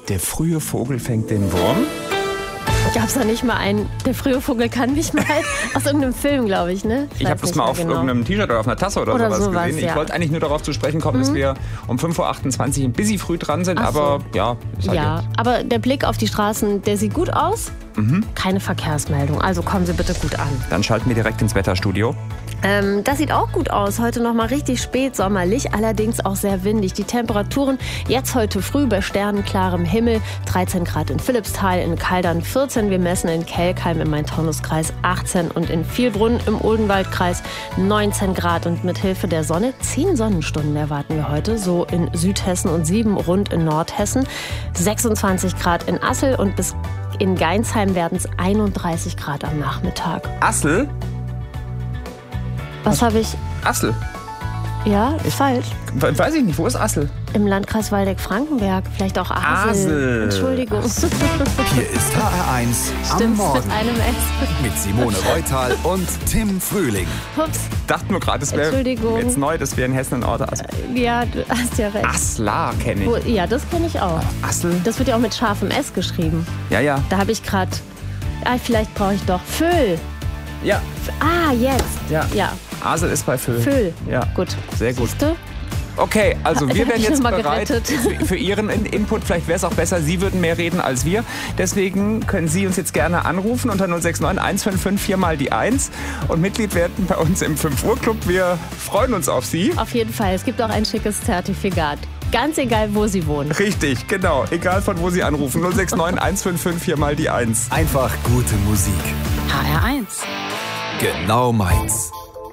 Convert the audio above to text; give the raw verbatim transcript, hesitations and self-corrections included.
Der frühe Vogel fängt den Wurm. Gab's da nicht mal einen, der frühe Vogel kann mich mal, aus irgendeinem Film, glaube ich, ne? Ich, ich habe das mal auf genau. irgendeinem T-Shirt oder auf einer Tasse oder, oder sowas, sowas gesehen. ja. Ich wollte eigentlich nur darauf zu sprechen kommen, mhm. dass wir um fünf Uhr achtundzwanzig ein bisschen früh dran sind, Ach aber so. ja. Ist halt ja, jetzt. Aber der Blick auf die Straßen, der sieht gut aus. Mhm. Keine Verkehrsmeldung, also kommen Sie bitte gut an. Dann schalten wir direkt ins Wetterstudio. Ähm, das sieht auch gut aus. Heute noch mal richtig spät sommerlich, allerdings auch sehr windig. Die Temperaturen jetzt heute früh bei sternenklarem Himmel. dreizehn Grad in Philippsthal, in Kaldern vierzehn. Wir messen in Kelkheim im Main-Taunus-Kreis achtzehn und in Vielbrunn im Odenwaldkreis neunzehn Grad. Und mit Hilfe der Sonne zehn Sonnenstunden erwarten wir heute. So in Südhessen und sieben rund in Nordhessen. sechsundzwanzig Grad in Assel und bis in Geinsheim werden es einunddreißig Grad am Nachmittag. Assel? Was habe ich? Assel. Ja, ist falsch. Weiß ich nicht, wo ist Assel? Im Landkreis Waldeck-Frankenberg, vielleicht auch Asel. Asel. Entschuldigung. Hier ist H R eins am Stimmt's Morgen. mit einem S. Mit Simone Reutal und Tim Frühling. Ups, Dachte nur gerade, das wäre Entschuldigung. jetzt neu, dass wir in Hessen einen Ort Assel. ja, du hast ja recht. Aslar kenne Wo, ich. ja, das kenne ich auch. Assel? Das wird ja auch mit scharfem S geschrieben. Ja, ja. Da habe ich gerade, ah, vielleicht brauche ich doch Föhl. Ja. Ah, jetzt. Ja. Ja, Asel ist bei Föhl. Föhl. Ja. Gut. Sehr gut. Siehste? Okay, also Da wir hab werden ich jetzt noch mal bereit gerettet. für, für Ihren In- Input. Vielleicht wäre es auch besser, Sie würden mehr reden als wir. Deswegen können Sie uns jetzt gerne anrufen unter null sechs neun eins fünf fünf vier mal die eins und Mitglied werden bei uns im fünf Uhr Club. Wir freuen uns auf Sie. Auf jeden Fall. Es gibt auch ein schickes Zertifikat. Ganz egal, wo Sie wohnen. Richtig, genau. Egal von wo Sie anrufen. null sechs neun eins fünf fünf vier mal die eins. Einfach gute Musik. H R eins. Genau meins.